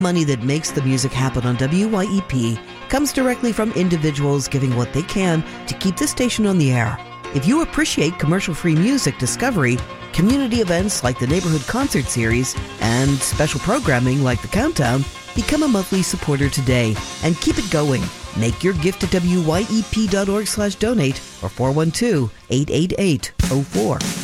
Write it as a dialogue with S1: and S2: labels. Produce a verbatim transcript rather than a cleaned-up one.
S1: Money that makes the music happen on W Y E P comes directly from individuals giving what they can to keep the station on the air. If you appreciate commercial-free music discovery, community events like the Neighborhood Concert Series, and special programming like The Countdown, become a monthly supporter today and keep it going. Make your gift at W Y E P dot org slash donate or four one two, eight eight eight, oh four.